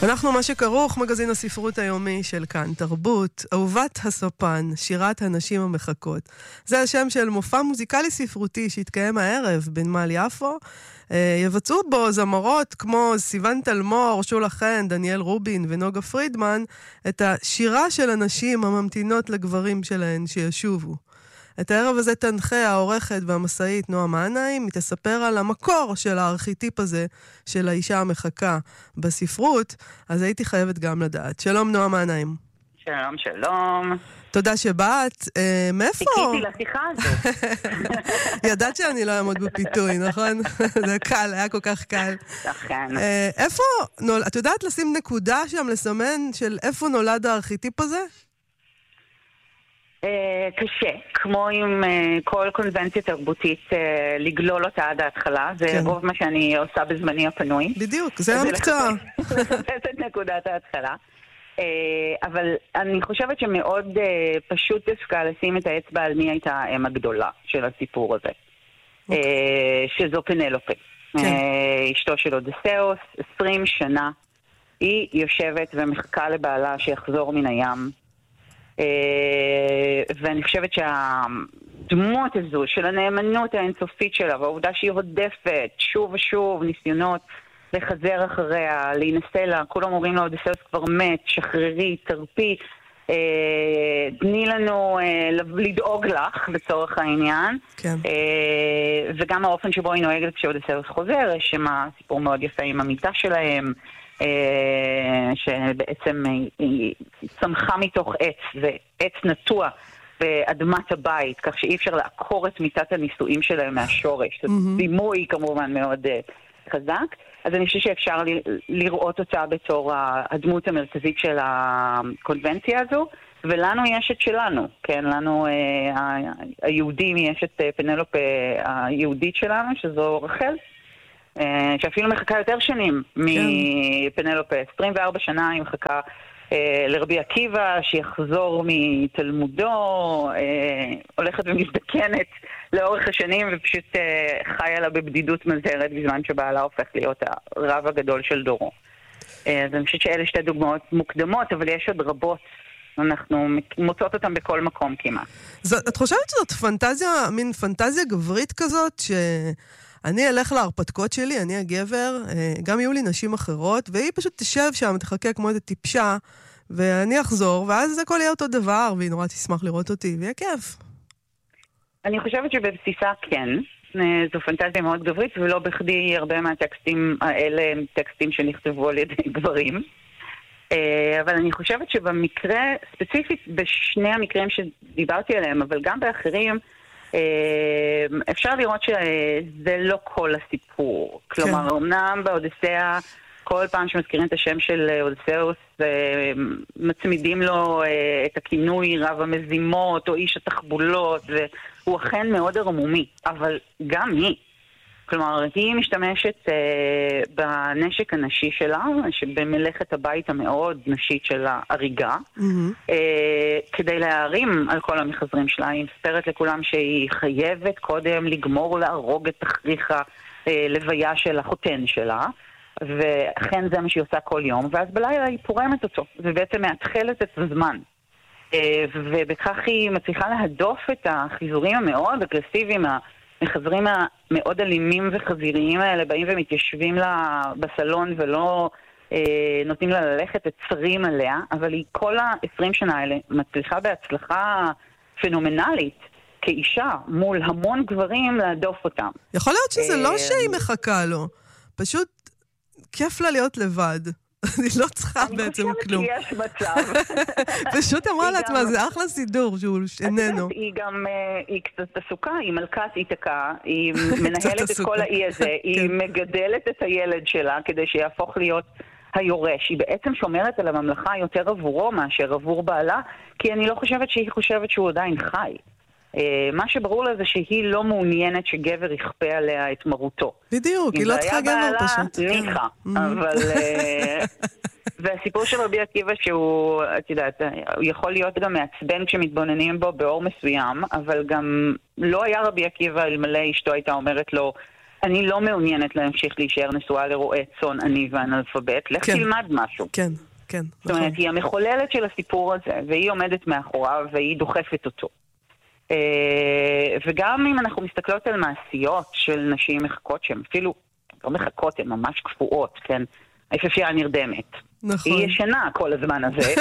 אנחנו מה שכרוך, מגזין הספרות היומי של כאן תרבות, אהובת הספן, שירת הנשים המחכות. זה השם של מופע מוזיקלי ספרותי שהתקיים הערב בנמל יפו. יבצעו בו זמרות כמו סיוון תלמור, שולה חן, דניאל רובין ונוגה פרידמן, את השירה של הנשים הממתינות לגברים שלהן שישובו. את הערב הזה תנחה העורכת והמסעית נועה מעניים, היא תספר על המקור של הארכיטיפ הזה של האישה המחכה בספרות, אז הייתי חייבת גם לדעת. שלום נועה מעניים. שלום, שלום. תודה שבאת. מאיפה? חיכיתי לשיחה הזו. ידעת שאני לא אעמוד בפיתוי, נכון? זה קל, היה כל כך קל. לכן. איפה, את יודעת לשים נקודה שם, לסמן של איפה נולד הארכיטיפ הזה? קשה, כמו עם כל קונבנציה תרבותית, לגלול אותה עד ההתחלה, זה רוב מה שאני עושה בזמני הפנוי. בדיוק, זה המקצוע. לחפש את נקודת ההתחלה. אבל אני חושבת שמאוד פשוט דווקא לשים את האצבע על מי הייתה האם הגדולה של הסיפור הזה, שזו פנלופה. אשתו של אודסאוס, 20 שנה, היא יושבת ומחכה לבעלה שיחזור מן הים, ואני חושבת שהדמות הזו של הנאמנות האינסופית שלה והעובדה שהיא הודפת שוב ושוב ניסיונות לחזר אחריה, להינשא לה, כולם אומרים לה אודסאוס כבר מת, שחררי, תרפי, תני לנו לדאוג לך לצורך העניין, כן. וגם האופן שבו היא נוהגת כשאודסאוס חוזר, יש שם סיפור מאוד יפה עם המיטה שלהם, שבעצם היא צמחה מתוך עץ, ועץ נטוע באדמת הבית, כך שאי אפשר לעקור את מיטת הנישואים שלהם מהשורש. זה דימוי כמובן מאוד חזק. אז אני חושב שאפשר לראות אותה בתור הדמות המרכזית של הקונבנציה הזו, ולנו יש את שלנו, כן? לנו היהודים יש את פנלופה היהודית שלנו, שזו רחל, שאפילו מחכה יותר שנים מפנלופה, 24 שנה היא מחכה לרבי עקיבא, שיחזור מתלמודו, הולכת ומזדקנת לאורך השנים, ופשוט חיה לה בבדידות מזהרת בזמן שבעלה הופך להיות הרב הגדול של דורו. אז אני חושבת שאלה שתי דוגמאות מוקדמות, אבל יש עוד רבות. אנחנו מוצאות אותם בכל מקום כמעט. את חושבת שזאת פנטזיה, מין פנטזיה גברית כזאת, אני אלך להרפתקות שלי, אני הגבר, גם יהיו לי נשים אחרות, והיא פשוט תשב שם, תחכה כמו איזה טיפשה, ואני אחזור, ואז הכל יהיה אותו דבר, והיא נורא תשמח לראות אותי, ויהיה כיף. אני חושבת שבבסיסה כן, זו פנטזיה מאוד גברית, ולא בכדי הרבה מהטקסטים האלה הם טקסטים שנכתבו על ידי גברים. אבל אני חושבת שבמקרה, ספציפית בשני המקרים שדיברתי עליהם, אבל גם באחרים, אפשר לראות שזה לא כל הסיפור. כלומר, אמנם באודיסאה, כל פעם שמזכירים את השם של אודסאוס, מצמידים לו את הכינוי רב המזימות או איש התחבולות, והוא אכן מאוד ערמומי, אבל גם היא. כלומר, היא משתמשת בנשק הנשי שלה, שבמלאכת הבית המאוד נשית של ההריגה, כדי להרים על כל המחזרים שלה. היא מספרת לכולם שהיא חייבת קודם לגמור להרוג את תכריך הלוויה של החותן שלה, ואכן זה מה שהיא עושה כל יום, ואז בלילה היא פורמת אותו, ובעצם מאתחלת את הזמן. ובכך היא מצליחה להדוף את החיזורים המאוד אגרסיביים, המחזרים המאוד אלימים וחזיריים האלה, באים ומתיישבים לה בסלון ולא נותנים לה ללכת וצרים עליה, אבל היא כל ה-20 שנה האלה מצליחה בהצלחה פנומנלית כאישה מול המון גברים להדוף אותם. יכול להיות שזה לא שהיא מחכה לו, פשוט כיף לה להיות לבד. אני לא צריכה בעצם כלום. אני חושבת שיש מצב. פשוט אמרה לעצמה, זה אחלה סידור שהוא איננו. היא גם, היא קצת עסוקה, היא מלכת איתקה, היא מנהלת את כל האי הזה, היא מגדלת את הילד שלה כדי שיהפוך להיות היורש. היא בעצם שומרת על הממלכה יותר עבורו מאשר עבור בעלה, כי אני לא חושבת שהיא חושבת שהוא עדיין חי. מה שברור לה זה שהיא לא מעוניינת שגבר יכפה עליה את מרותו. בדיוק, היא לא צריכה גבר פשוט. ניחה, אבל... והסיפור של רבי עקיבא שהוא, את יודעת, הוא יכול להיות גם מעצבן כשמתבוננים בו באור מסוים, אבל גם לא היה רבי עקיבא אלמלא אשתו הייתה אומרת לו, אני לא מעוניינת להמשיך להישאר נשואה לרועה צאן, אני ואנאלפבית. לך תלמד משהו. כן, כן. זאת אומרת, היא המחוללת של הסיפור הזה, והיא עומדת מאחוריו, והיא דוחפת אותו. וגם אם אנחנו מסתכלות על מעשיות של נשים מחכות, שהן אפילו לא מחכות, הן ממש קפואות, כן? היפהפייה נרדמת. נכון. היא ישנה כל הזמן הזה.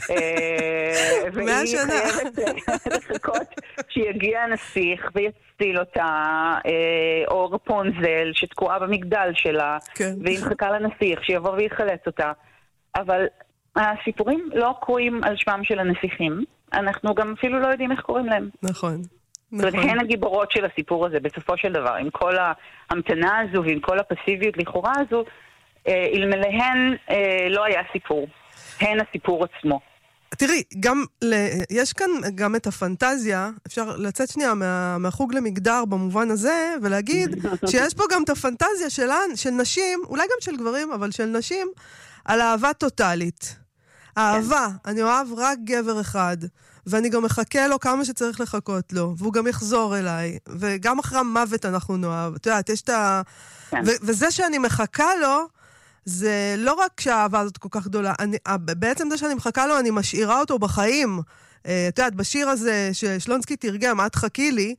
והיא חייבת לחכות שיגיע הנסיך ויציל אותה, או רפונזל שתקועה במגדל שלה, כן. והיא מחכה לנסיך שיבוא ויחלץ אותה. אבל הסיפורים לא קרויים על שמם של הנסיכים. אנחנו גם אפילו לא יודעים איך קוראים להם. נכון. זאת אומרת, הן הגיבורות של הסיפור הזה, בסופו של דבר, עם כל ההמתנה הזו ועם כל הפסיביות לכאורה הזו, אלמלהן לא היה סיפור. הן הסיפור עצמו. תראי, יש כאן גם את הפנטזיה, אפשר לצאת שנייה מהחוג למגדר במובן הזה, ולהגיד שיש פה גם את הפנטזיה של נשים, אולי גם של גברים, אבל של נשים, על אהבה טוטלית. אהבה, אני אוהב רק גבר אחד, ואני גם מחכה לו כמה שצריך לחכות לו, והוא גם יחזור אליי, וגם אחרי המוות אנחנו נאהב. את יודעת, יש את ה... וזה שאני מחכה לו, זה לא רק שהאהבה הזאת כל כך גדולה, בעצם זה שאני מחכה לו, אני משאירה אותו בחיים. את יודעת, בשיר הזה ששלונסקי תרגם, את חכי לי,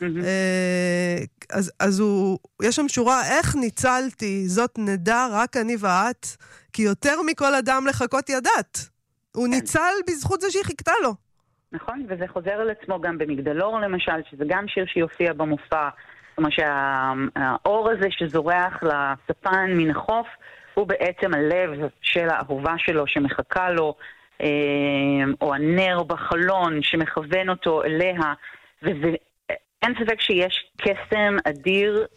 אז יש שם שורה, איך ניצלתי, זאת נדע רק אני ואת, כי יותר מכל אדם לחכות ידעת. הוא ניצל בזכות זה שהיא חיכתה לו. נכון, וזה חוזר על עצמו גם במגדלור למשל, שזה גם שיר שיופיע במופע, זאת אומרת שהאור הזה שזורח לספן מן החוף, הוא בעצם הלב של האהובה שלו שמחכה לו, או הנר בחלון שמכוון אותו אליה, ואין ספק שיש קסם אדיר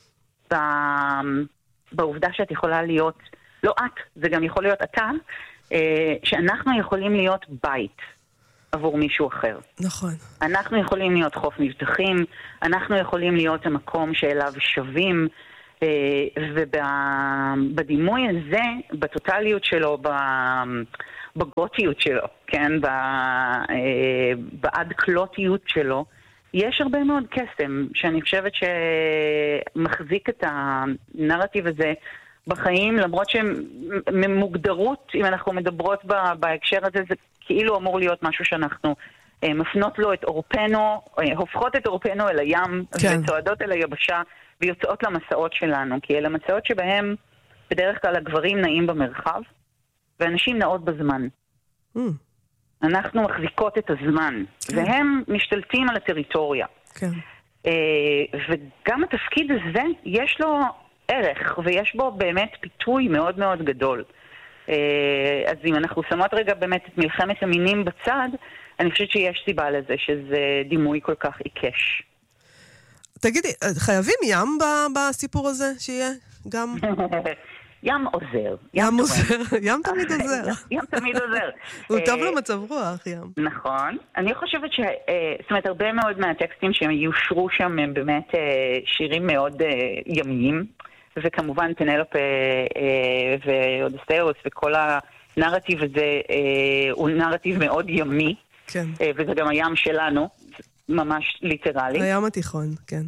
בעובדה שאת יכולה להיות, לא את, זה גם יכול להיות אתה, שאנחנו יכולים להיות בית עבור מישהו אחר. נכון. אנחנו יכולים להיות חוף מבטחים, אנחנו יכולים להיות המקום שאליו שווים, ובדימוי הזה, בטוטליות שלו, בגותיות שלו, כן? בעד קלוטיות שלו, יש הרבה מאוד קסם שאני חושבת שמחזיק את הנרטיב הזה בחיים, למרות שמוגדרות, אם אנחנו מדברות בהקשר הזה, זה כאילו אמור להיות משהו שאנחנו מפנות לו את אורפנו, הופכות את אורפנו אל הים, כן. וצועדות אל היבשה, ויוצאות למסעות שלנו, כי אלה מסעות שבהם בדרך כלל הגברים נעים במרחב, ואנשים נעות בזמן. אנחנו מחזיקות את הזמן, והם משתלטים על הטריטוריה. כן. וגם התפקיד הזה, יש לו ערך, ויש בו באמת פיתוי מאוד מאוד גדול. אז אם אנחנו שמות רגע באמת את מלחמת המינים בצד, אני חושבת שיש סיבה לזה, שזה דימוי כל כך עיקש. תגידי, חייבים ים בסיפור הזה שיהיה? גם... ים עוזר. ים עוזר. ים תמיד עוזר. ים תמיד עוזר. הוא טוב למצב רוח, ים. נכון. אני חושבת זאת אומרת, הרבה מאוד מהטקסטים שהם יושרו שם הם באמת שירים מאוד ימיים, וכמובן פנלופה ואודסאוס וכל הנרטיב הזה הוא נרטיב מאוד ימי. כן. וזה גם הים שלנו. ממש ליטרלי. הים התיכון, כן.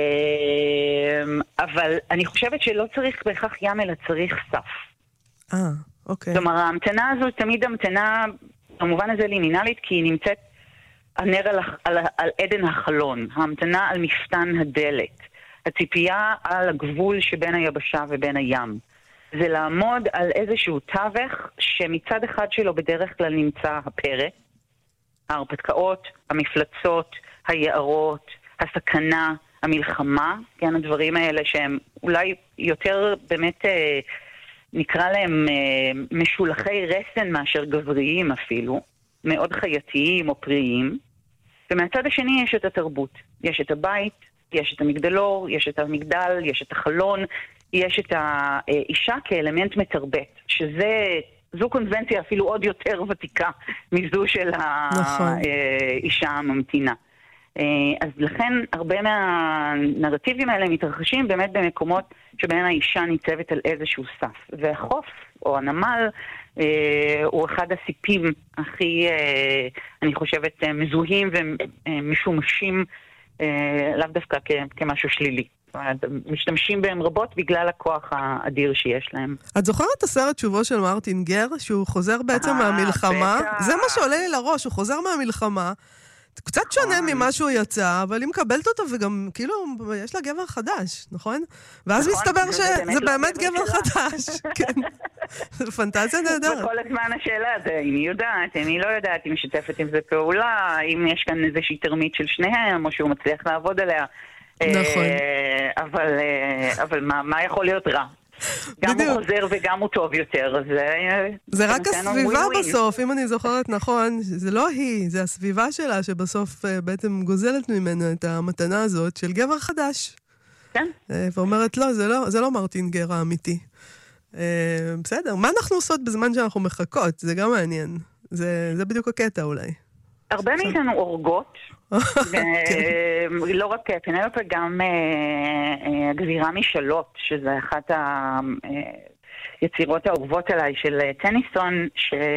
אבל אני חושבת שלא צריך בהכרח ים, אלא צריך סף. אוקיי. כלומר, ההמתנה הזו תמיד המתנה, במובן הזה לימינלית, כי היא נמצאת הנר על עדן החלון, ההמתנה על מפתן הדלת, הציפייה על הגבול שבין היבשה ובין הים. זה לעמוד על איזשהו תווך שמצד אחד שלו בדרך כלל נמצא הפרא, ההרפתקאות, המפלצות, היערות, הסכנה, המלחמה, כן, הדברים האלה שהם אולי יותר באמת נקרא להם משולחי רסן מאשר גבריים אפילו, מאוד חייתיים או פריים. ומהצד השני יש את התרבות, יש את הבית, יש את המגדלור, יש את המגדל, יש את החלון, יש את האישה כאלמנט מתרבת, זו קונבנציה אפילו עוד יותר ותיקה מזו של האישה הממתינה. אז לכן הרבה מהנרטיבים האלה מתרחשים באמת במקומות שבהן האישה ניצבת על איזשהו סף. והחוף או הנמל הוא אחד הסיפים הכי, אני חושבת, מזוהים ומשומשים לאו דווקא כמשהו שלילי. זאת אומרת, משתמשים בהם רבות בגלל הכוח האדיר שיש להם. את זוכרת את הסרט שובו של מרטין גר, שהוא חוזר בעצם מהמלחמה? זה מה שעולה לי לראש, הוא חוזר מהמלחמה, קצת שונה ממה שהוא יצא, אבל היא מקבלת אותו וגם, כאילו, יש לה גבר חדש, נכון? ואז מסתבר שזה באמת גבר חדש. כן. זה פנטזיה נהדרת. וכל הזמן השאלה זה, אם היא יודעת, אם היא לא יודעת, אם היא משתפת עם זה פעולה, אם יש כאן איזושהי תרמית של שניהם, או שהוא מצליח לעבוד עליה. נכון. אבל מה יכול להיות רע? גם הוא חוזר וגם הוא טוב יותר, זה רק הסביבה בסוף, אם אני זוכרת נכון, זה לא היא, זה הסביבה שלה שבסוף בעצם גוזלת ממנו את המתנה הזאת של גבר חדש. כן. ואומרת, לא, זה לא מרטין גר האמיתי. בסדר, מה אנחנו עושות בזמן שאנחנו מחכות? זה גם מעניין. זה בדיוק הקטע אולי. הרבה מאיתנו אורגות, לא רק פנלופה, גם הגבירה משלות, שזה אחת היצירות האהובות עליי של טניסון,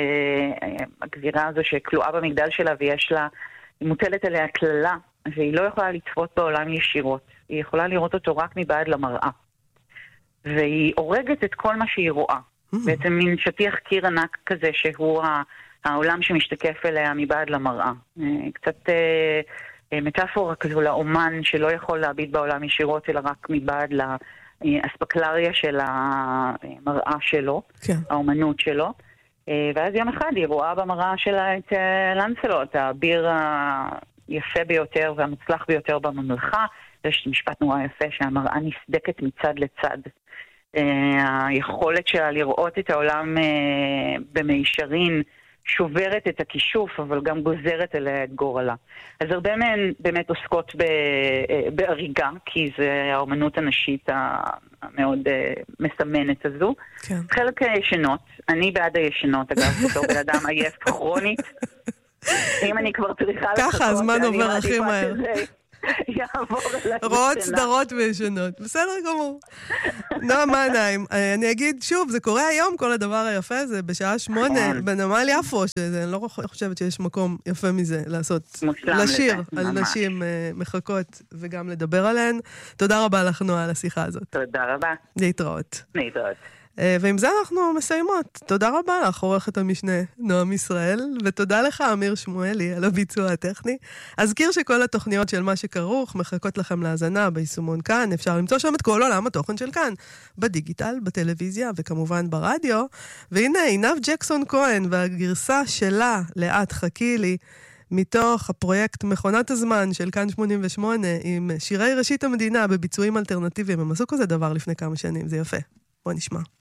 שהגבירה הזו שכלואה במגדל שלה ויש לה, היא מוטלת עליה כללה, והיא לא יכולה לצפות בעולם ישירות, היא יכולה לראות אותו רק מבעד למראה. והיא הורגת את כל מה שהיא רואה. בעצם מין שטיח קיר ענק כזה שהוא העולם שמשתקף אליה מבעד למראה. קצת מטאפורה כזו לאומן שלא יכול להביט בעולם ישירות, אלא רק מבעד לאספקלריה של המראה שלו, כן. האומנות שלו. ואז יום אחד היא רואה במראה שלה את לנסלוט, הביר היפה ביותר והמוצלח ביותר בממלכה. יש משפט נורא יפה שהמראה נסדקת מצד לצד. היכולת שלה לראות את העולם במישרין שוברת את הכישוף, אבל גם גוזרת אליה את גורלה. אז הרבה מהן באמת עוסקות בהריגה, כי זה האומנות הנשית המאוד מסמנת הזו. כן. חלק הישנות, אני בעד הישנות, אגב, בתור בן אדם עייף כרונית. אם אני כבר צריכה לחכות, ככה הזמן עובר הכי מהר. רואות סדרות וישנות. בסדר גמור. נועה מנהיים, אני אגיד שוב, זה קורה היום, כל הדבר היפה הזה, בשעה 8 בנמל יפו, שאני לא חושבת שיש מקום יפה מזה לעשות, לשיר על נשים מחכות וגם לדבר עליהן. תודה רבה לך נועה על השיחה הזאת. תודה רבה. להתראות. להתראות. ועם זה אנחנו מסיימות. תודה רבה לך, עורכת המשנה נועם ישראל, ותודה לך, אמיר שמואלי, על הביצוע הטכני. אזכיר שכל התוכניות של מה שכרוך מחכות לכם להאזנה ביישומון כאן. אפשר למצוא שם את כל עולם התוכן של כאן, בדיגיטל, בטלוויזיה וכמובן ברדיו. והנה, עינב ג'קסון כהן והגרסה שלה, לאט חכי לי, מתוך הפרויקט מכונת הזמן של כאן 88, עם שירי ראשית המדינה בביצועים אלטרנטיביים. הם עשו כזה דבר לפני כמה שנים, זה יפה. בוא נשמע.